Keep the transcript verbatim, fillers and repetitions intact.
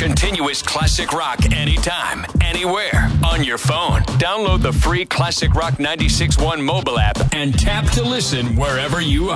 continuous classic rock anytime, anywhere, on your phone. Download the free Classic Rock ninety-six point one mobile app and tap to listen wherever you are.